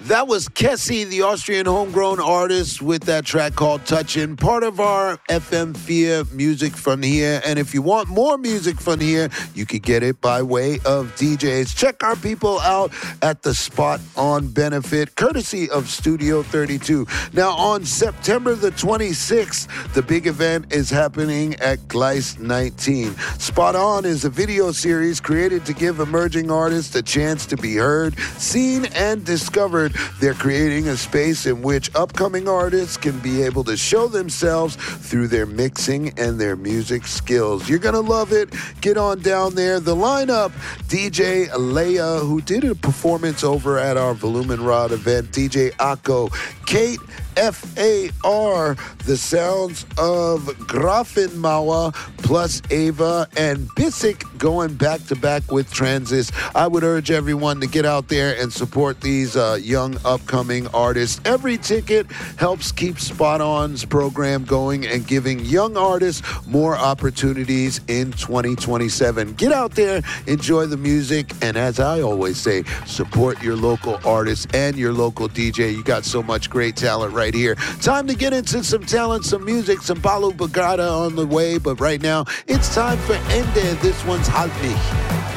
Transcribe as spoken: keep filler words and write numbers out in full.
That was Kessie, the Austrian homegrown artist, with that track called Touchin', part of our F M vier Music from Here. And if you want more music from here, you could get it by way of D Js. Check our people out at the Spot On Benefit, courtesy of Studio thirty-two. Now, on September the twenty-sixth, the big event is happening at Gleis nineteen. Spot On is a video series created to give emerging artists a chance to be heard, seen, and discovered. They're creating a space in which upcoming artists can be able to show themselves through their mixing and their music skills. You're going to love it. Get on down there. The lineup, D J Leia, who did a performance over at our Volumenrad event, D J Akko, Kate F A R, the sounds of Grafenmauer, plus Ava, and Bissek going back-to-back with Transis. I would urge everyone to get out there and support these uh, young upcoming artists. Every ticket helps keep Spot On's program going and giving young artists more opportunities in twenty twenty-seven. Get out there, enjoy the music, and as I always say, support your local artists and your local D J. You got so much great talent right here. Time to get into some talent, some music, some Balu Bagada on the way, but right now it's time for Ende. This one's Halt mich.